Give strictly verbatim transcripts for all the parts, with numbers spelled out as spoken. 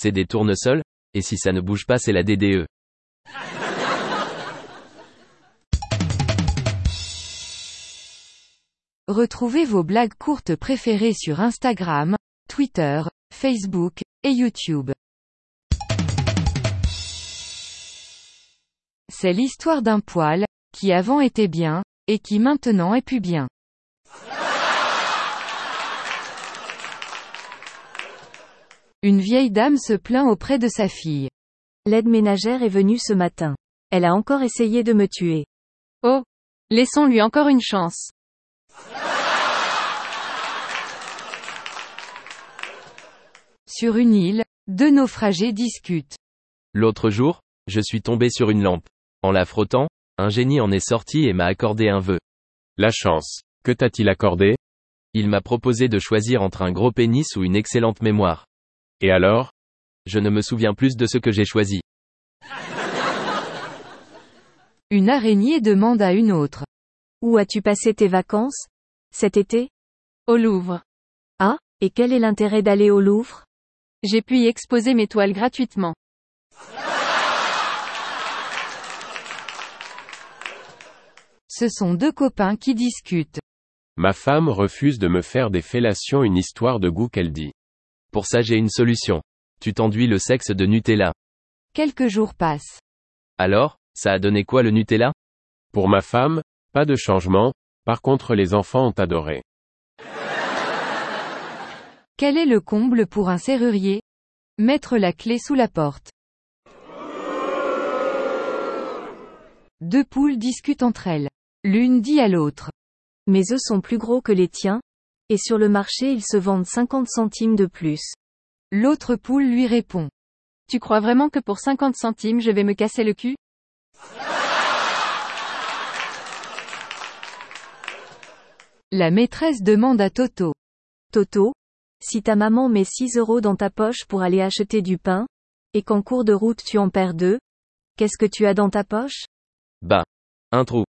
C'est des tournesols, et si ça ne bouge pas c'est la D D E. Retrouvez vos blagues courtes préférées sur Instagram, Twitter, Facebook, et YouTube. C'est l'histoire d'un poil, qui avant était bien, et qui maintenant est plus bien. Une vieille dame se plaint auprès de sa fille. L'aide ménagère est venue ce matin. Elle a encore essayé de me tuer. Oh, laissons-lui encore une chance. Sur une île, deux naufragés discutent. L'autre jour, je suis tombé sur une lampe. En la frottant, un génie en est sorti et m'a accordé un vœu. La chance. Que t'a-t-il accordé? Il m'a proposé de choisir entre un gros pénis ou une excellente mémoire. Et alors? Je ne me souviens plus de ce que j'ai choisi. Une araignée demande à une autre. Où as-tu passé tes vacances? Cet été? Au Louvre. Ah, et quel est l'intérêt d'aller au Louvre? J'ai pu y exposer mes toiles gratuitement. Ce sont deux copains qui discutent. Ma femme refuse de me faire des fellations, une histoire de goût qu'elle dit. Pour ça j'ai une solution. Tu t'enduis le sexe de Nutella. Quelques jours passent. Alors, ça a donné quoi le Nutella? Pour ma femme, pas de changement, par contre les enfants ont adoré. Quel est le comble pour un serrurier? Mettre la clé sous la porte. Deux poules discutent entre elles. L'une dit à l'autre. Mes œufs sont plus gros que les tiens, et sur le marché ils se vendent cinquante centimes de plus. L'autre poule lui répond. Tu crois vraiment que pour cinquante centimes je vais me casser le cul? La maîtresse demande à Toto. Toto, si ta maman met six euros dans ta poche pour aller acheter du pain, et qu'en cours de route tu en perds deux, qu'est-ce que tu as dans ta poche? Bah, un trou.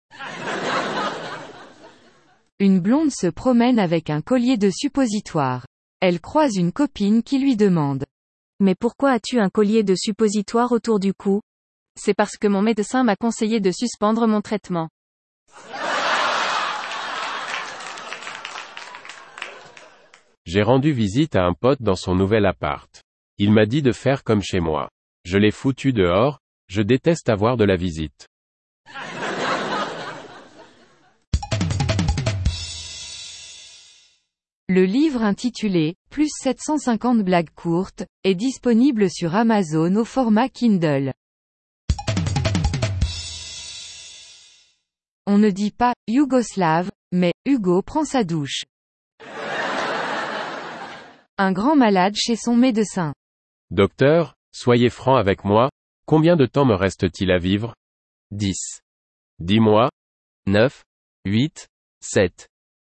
Une blonde se promène avec un collier de suppositoire. Elle croise une copine qui lui demande. Mais pourquoi as-tu un collier de suppositoire autour du cou? C'est parce que mon médecin m'a conseillé de suspendre mon traitement. J'ai rendu visite à un pote dans son nouvel appart. Il m'a dit de faire comme chez moi. Je l'ai foutu dehors, je déteste avoir de la visite. Le livre intitulé « Plus sept cent cinquante blagues courtes » est disponible sur Amazon au format Kindle. On ne dit pas « Yougoslave », mais « Hugo prend sa douche ». Un grand malade chez son médecin. Docteur, soyez franc avec moi, combien de temps me reste-t-il à vivre? dix. Dis-moi. neuf. huit. sept.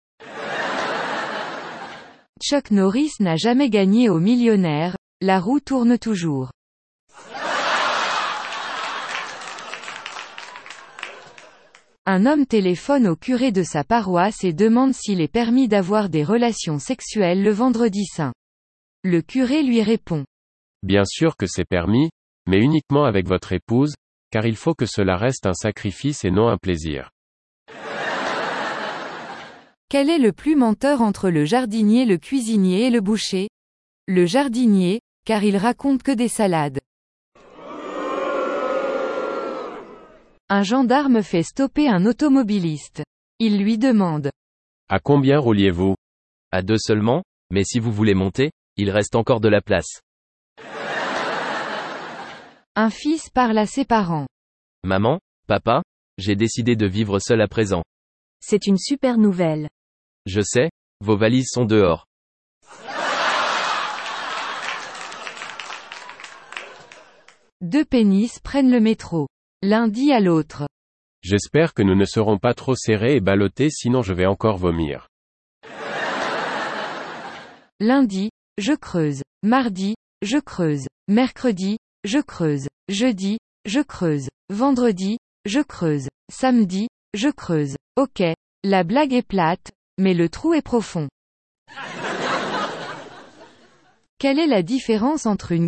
Chuck Norris n'a jamais gagné au millionnaire, la roue tourne toujours. Un homme téléphone au curé de sa paroisse et demande s'il est permis d'avoir des relations sexuelles le vendredi saint. Le curé lui répond. Bien sûr que c'est permis, mais uniquement avec votre épouse, car il faut que cela reste un sacrifice et non un plaisir. Quel est le plus menteur entre le jardinier, le cuisinier et le boucher? Le jardinier, car il raconte que des salades. Un gendarme fait stopper un automobiliste. Il lui demande. À combien rouliez-vous? À deux seulement, mais si vous voulez monter, il reste encore de la place. Un fils parle à ses parents. Maman, papa, j'ai décidé de vivre seul à présent. C'est une super nouvelle. Je sais, vos valises sont dehors. Deux pénis prennent le métro. L'un dit à l'autre. J'espère que nous ne serons pas trop serrés et ballottés sinon je vais encore vomir. Lundi, je creuse. Mardi, je creuse. Mercredi, je creuse. Jeudi, je creuse. Vendredi, je creuse. Samedi, je creuse. Ok, la blague est plate, mais le trou est profond. Quelle est la différence entre une